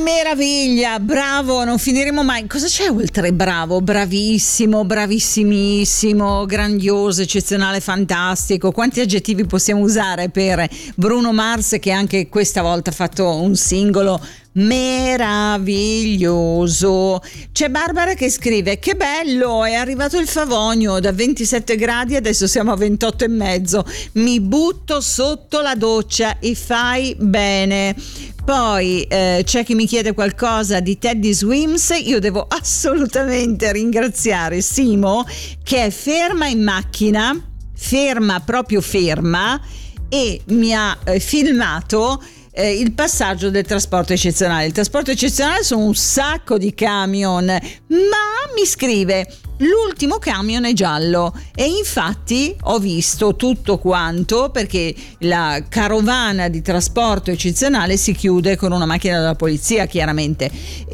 meraviglia, bravo, non finiremo mai. Cosa c'è oltre bravo? Bravissimo, bravissimissimo, grandioso, eccezionale, fantastico. Quanti aggettivi possiamo usare per Bruno Mars, che anche questa volta ha fatto un singolo meraviglioso. C'è Barbara che scrive: che bello, è arrivato il Favogno da 27 gradi, adesso siamo a 28,5, mi butto sotto la doccia e fai bene. Poi c'è chi mi chiede qualcosa di Teddy Swims. Io devo assolutamente ringraziare Simo, che è ferma in macchina, ferma, proprio ferma, e mi ha filmato il passaggio del trasporto eccezionale. Il trasporto eccezionale sono un sacco di camion, ma mi scrive: l'ultimo camion è giallo, e infatti ho visto tutto quanto, perché la carovana di trasporto eccezionale si chiude con una macchina della polizia, chiaramente,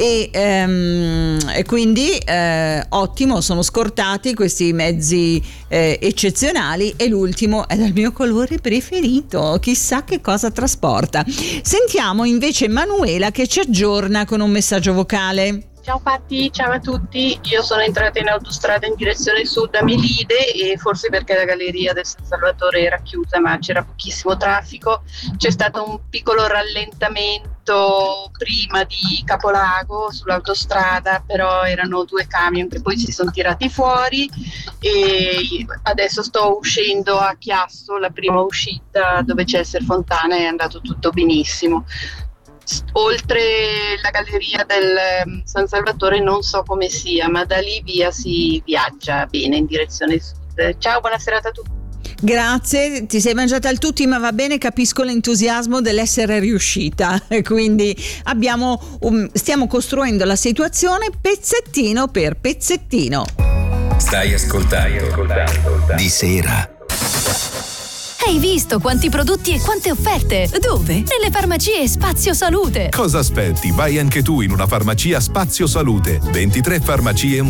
e quindi ottimo, sono scortati questi mezzi eccezionali, e l'ultimo è del mio colore preferito, chissà che cosa trasporta. Sentiamo invece Manuela che ci aggiorna con un messaggio vocale. Ciao Patti, ciao a tutti. Io sono entrata in autostrada in direzione sud a Melide, e forse perché la galleria del San Salvatore era chiusa, ma c'era pochissimo traffico. C'è stato un piccolo rallentamento prima di Capolago sull'autostrada, però erano 2 camion che poi si sono tirati fuori, e adesso sto uscendo a Chiasso, la prima uscita dove c'è Serfontana, è andato tutto benissimo. Oltre la galleria del San Salvatore non so come sia, ma da lì via si viaggia bene in direzione sud. Ciao, buona serata a tutti. Grazie, ti sei mangiata il tutti, ma va bene, capisco l'entusiasmo dell'essere riuscita, quindi stiamo costruendo la situazione pezzettino per pezzettino. Stai ascoltando Di Sera. Hai visto quanti prodotti e quante offerte? Dove? Nelle farmacie Spazio Salute. Cosa aspetti? Vai anche tu in una farmacia Spazio Salute. 23 farmacie